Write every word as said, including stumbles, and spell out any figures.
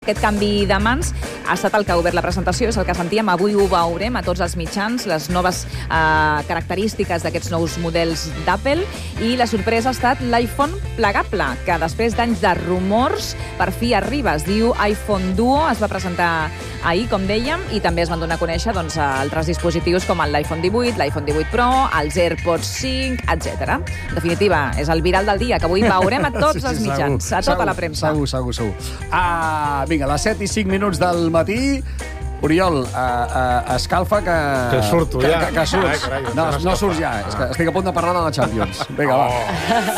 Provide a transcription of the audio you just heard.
aquest canvi de mans ha estat el que ha obert la presentació, és el que sentíem, avui ho veurem a tots els mitjans, les noves eh, característiques d'aquests nous models d'Apple, i la sorpresa ha estat l'iPhone plegable, que després d'anys de rumors, per fi arriba. Es diu iPhone Duo, es va presentar ahir, com dèiem, i també es van donar a conèixer doncs, altres dispositius com l'iPhone divuit, l'iPhone divuit Pro, els AirPods cinc, etcètera. En definitiva, és el viral del dia, que avui veurem a tots Sí, sí, els mitjans, segur, a tota segur, la premsa. Segur, segur, segur. Ah, vinga, a les set i cinc minuts del matí, Oriol, uh, uh, escalfa que... Que surto que, ja. Que, que surts. Ai, carai, no, estem no surts ja, és que estic a punt de parlar de la Champions. Vinga, va.